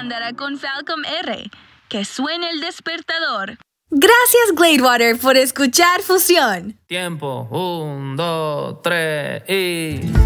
andará con Falcom R. Que suene el despertador. Gracias, Gladewater, por escuchar Fusión. Tiempo, 1, 2, 3 y...